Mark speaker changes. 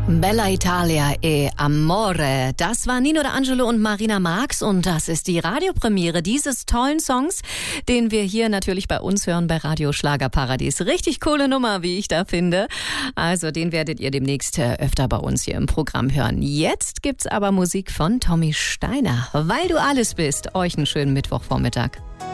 Speaker 1: Bella Italia e Amore. Das war Nino D'Angelo und Marina Marx und das ist die Radiopremiere dieses tollen Songs, den wir hier natürlich bei uns hören bei Radio Schlagerparadies. Richtig coole Nummer, wie ich da finde. Also den werdet ihr demnächst öfter bei uns hier im Programm hören. Jetzt gibt's aber Musik von Tommy Steiner. Weil du alles bist. Euch einen schönen Mittwochvormittag.